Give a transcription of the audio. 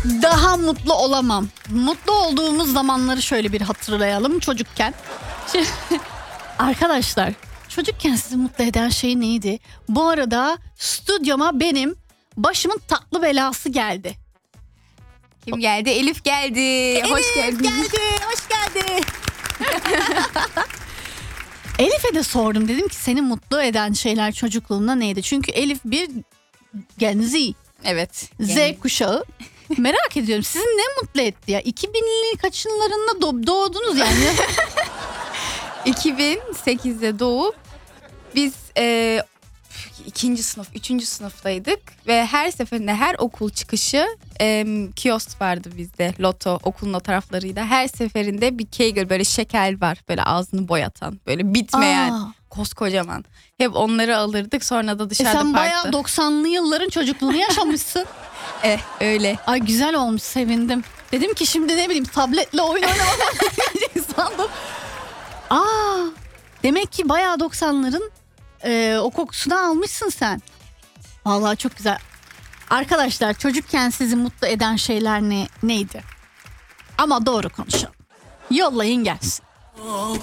Daha mutlu olamam. Mutlu olduğumuz zamanları şöyle bir hatırlayalım çocukken. Şimdi, arkadaşlar, çocukken sizi mutlu eden şey neydi? Bu arada stüdyoma benim başımın tatlı belası geldi. Kim geldi? Elif geldi. Hoş geldin. Hoş geldi. Elif'e de sordum, dedim ki seni mutlu eden şeyler çocukluğunda neydi? Çünkü Elif bir Gen Z. Evet. Z kuşağı. Merak ediyorum, sizi ne mutlu etti ya? 2000'li kaçınlarında doğdunuz yani. 2008'de doğup biz 2. sınıf, 3. sınıftaydık ve her seferinde her okul çıkışı kiosk vardı bizde, loto, okulun o taraflarıydı. Her seferinde bir kegel, böyle şeker var, böyle ağzını boyatan, böyle bitmeyen, koskocaman. Hep onları alırdık, sonra da dışarıda sen parkta. bayağı 90'lı yılların çocukluğunu yaşamışsın. Öyle. Ay güzel olmuş, sevindim. Dedim ki şimdi ne bileyim tabletle oyun oynamadan sandım. Demek ki bayağı 90'ların o kokusunu almışsın sen. Vallahi çok güzel. Arkadaşlar, çocukken sizi mutlu eden şeyler neydi? Ama doğru konuşalım. Yollayın gelsin.